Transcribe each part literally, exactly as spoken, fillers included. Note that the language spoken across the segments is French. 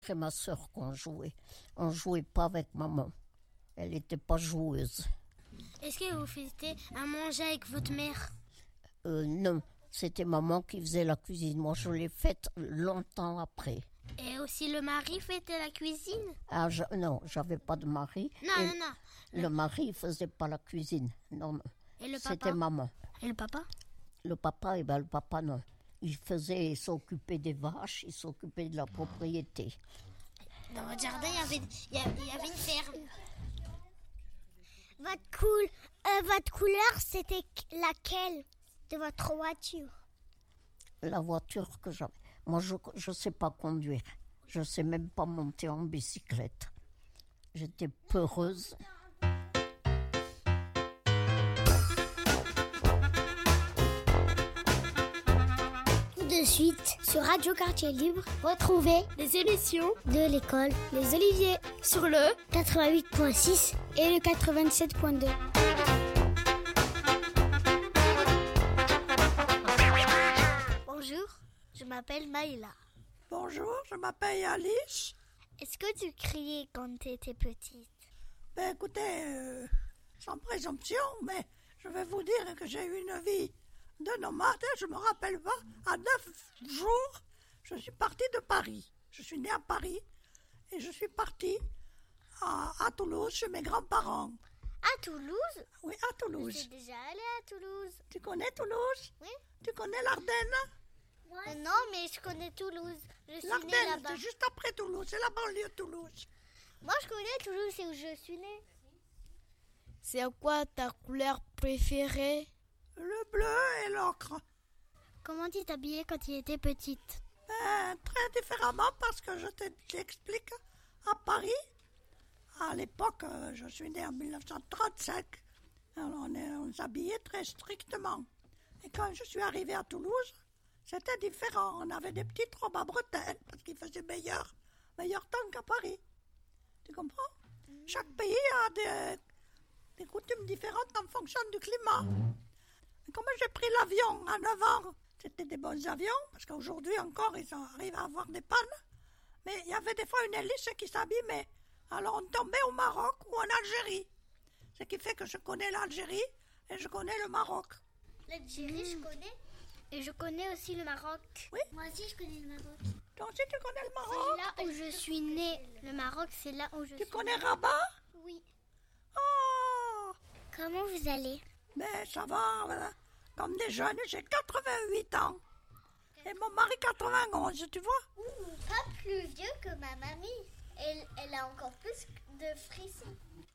C'est ma sœur qu'on jouait. On ne jouait pas avec maman. Elle n'était pas joueuse. Est-ce que vous faisiez à manger avec votre mère? euh, Non, c'était maman qui faisait la cuisine. Moi, je l'ai faite longtemps après. Et aussi le mari faisait la cuisine? Ah, je, non, j'avais pas de mari. Non, Et non, non. Le mari ne faisait pas la cuisine. Non, non. Et le papa? C'était maman. Et le papa? Le papa, eh ben, le papa, non. Il faisait, il s'occupait des vaches, il s'occupait de la propriété. Dans votre jardin, il y avait, il y avait, il y avait une ferme. Votre, cool, euh, votre couleur, c'était laquelle de votre voiture? La voiture que j'avais. Moi, je ne sais pas conduire. Je ne sais même pas monter en bicyclette. J'étais peureuse. De suite, sur Radio Quartier Libre, retrouvez les émissions de l'école Les Oliviers sur le quatre-vingt-huit point six et le quatre-vingt-sept point deux. Bonjour, je m'appelle Maïla. Bonjour, je m'appelle Alice. Est-ce que tu criais quand tu étais petite? Ben écoutez, euh, sans présomption, mais je vais vous dire que j'ai eu une vie de nomade. Je me rappelle pas, à neuf jours, je suis partie de Paris. Je suis née à Paris et je suis partie à, à Toulouse chez mes grands-parents. À Toulouse? Oui, à Toulouse. Je suis déjà allée à Toulouse. Tu connais Toulouse? Oui. Tu connais l'Ardenne? Euh, non, mais je connais Toulouse. Je suis née L'Ardenne, là-bas. c'est juste après Toulouse, c'est la banlieue de Toulouse. Moi, je connais Toulouse, c'est où je suis née. C'est quoi ta couleur préférée? Le bleu et l'ocre. Comment tu t'habillais quand tu étais petite? Ben, très différemment parce que je t'explique, à Paris, à l'époque, je suis née en dix-neuf cent trente-cinq, alors on, est, on s'habillait très strictement. Et quand je suis arrivée à Toulouse, c'était différent. On avait des petites robes à bretelles parce qu'il faisait meilleur, meilleur temps qu'à Paris. Tu comprends? Chaque pays a des, des coutumes différentes en fonction du climat. Et comme j'ai pris l'avion à neuf ans, c'était des bons avions, parce qu'aujourd'hui encore, ils arrivent à avoir des pannes. Mais il y avait des fois une hélice qui s'abîmait. Alors on tombait au Maroc ou en Algérie. Ce qui fait que je connais l'Algérie et je connais le Maroc. L'Algérie, je connais. Et je connais aussi le Maroc. Oui. Moi aussi, je connais le Maroc. Toi aussi, tu connais le Maroc? C'est là où je suis née. Le Maroc, c'est là où je Tu suis connais née. Rabat? Oui. Oh! Comment vous allez? Mais ça va, voilà. Comme des jeunes, j'ai quatre-vingt-huit ans. Et mon mari quatre-vingt-onze, tu vois? Ouh, pas plus vieux que ma mamie. Elle, elle a encore plus de frissons.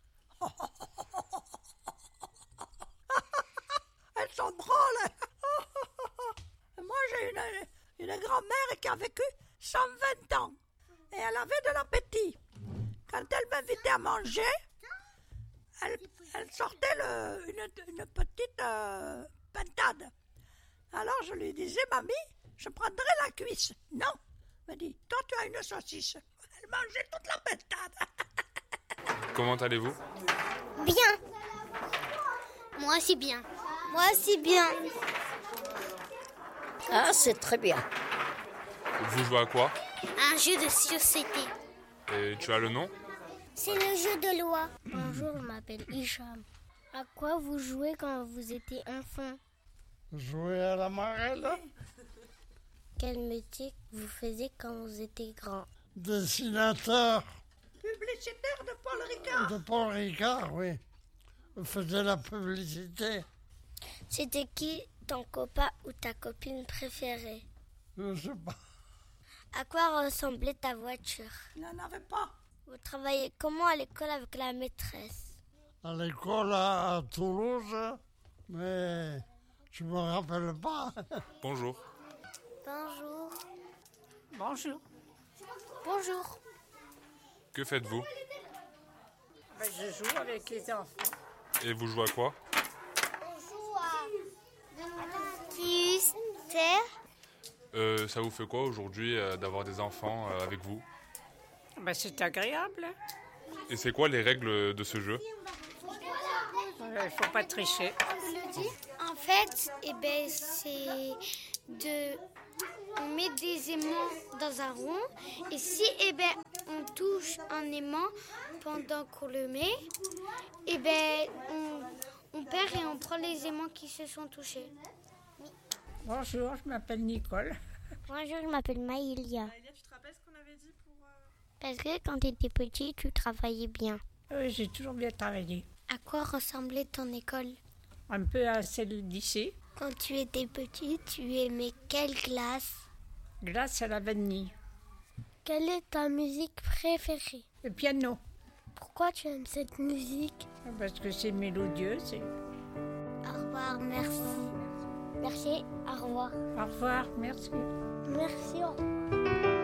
Elles sont drôles. Moi, j'ai une, une grand-mère qui a vécu cent vingt ans. Et elle avait de l'appétit. Quand elle m'invitait à manger, elle, elle sortait le, une, une petite euh, pintade. Alors je lui disais, mamie, je prendrai la cuisse. Non. Elle me dit, toi tu as une saucisse. Elle mangeait toute la pintade. Comment allez-vous? Bien. Moi aussi bien. Moi aussi bien. Ah, c'est très bien. Vous jouez à quoi? Un jeu de société. Et tu as le nom? C'est le jeu de loi. Bonjour, je m'appelle Hicham. À quoi vous jouez quand vous étiez enfant? Jouer à la marelle? Quel métier vous faisiez quand vous étiez grand? Dessinateur. Publicitaire de Paul Ricard. De Paul Ricard, oui. On faisait la publicité. C'était qui ton copain ou ta copine préférée? Je sais pas. À quoi ressemblait ta voiture? Il n'en avait pas. Vous travaillez comment à l'école avec la maîtresse? À l'école à, à Toulouse, mais je me rappelle pas. Bonjour. Bonjour. Bonjour. Bonjour. Que faites-vous? Ben, je joue avec les enfants. Et vous jouez à quoi? On joue à Kiss, Terre. Euh, ça vous fait quoi aujourd'hui euh, d'avoir des enfants euh, avec vous? Ben, c'est agréable. Et c'est quoi les règles de ce jeu? Il ne faut pas tricher. En fait, eh ben, c'est de on met des aimants dans un rond. Et si eh ben, on touche un aimant pendant qu'on le met, eh ben, on, on perd et on prend les aimants qui se sont touchés. Bonjour, je m'appelle Nicole. Bonjour, je m'appelle Maïlia. Maïlia, tu te rappelles ce qu'on avait dit pour... Euh... Parce que quand tu étais petit, tu travaillais bien. Oui, j'ai toujours bien travaillé. À quoi ressemblait ton école? Un peu à celle d'ici. Quand tu étais petit, tu aimais quelle glace? Glace à la vanille. Quelle est ta musique préférée? Le piano. Pourquoi tu aimes cette musique? Parce que c'est mélodieux. C'est... Au revoir, merci. Merci, au revoir. Au revoir, merci. Merci, au revoir.